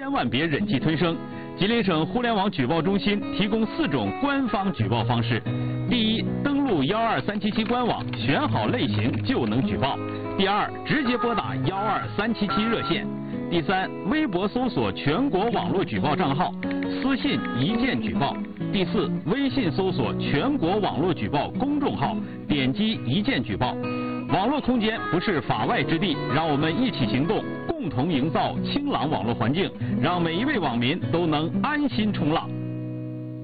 千万别忍气吞声。吉林省互联网举报中心提供4种官方举报方式：第一，登录12377官网，选好类型就能举报；第二，直接拨打12377热线；第三，微博搜索全国网络举报账号，私信一键举报；第四，微信搜索全国网络举报公众号，点击一键举报。网络空间不是法外之地，让我们一起行动，共同营造清朗网络环境，让每一位网民都能安心冲浪。